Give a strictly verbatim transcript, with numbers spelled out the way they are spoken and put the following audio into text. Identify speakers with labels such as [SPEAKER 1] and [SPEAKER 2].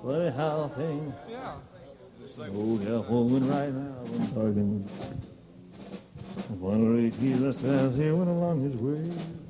[SPEAKER 1] Funny how things.
[SPEAKER 2] Yeah.
[SPEAKER 1] Oh, yeah, woman right now I'm talking. One day he just as he went along his way.